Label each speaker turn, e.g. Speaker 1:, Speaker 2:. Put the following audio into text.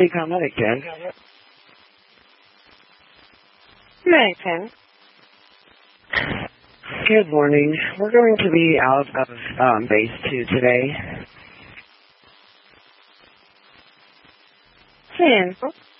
Speaker 1: Seacom Medic 10.
Speaker 2: Medic 10.
Speaker 1: Good morning. We're going to be out of base 2 today.
Speaker 2: 10.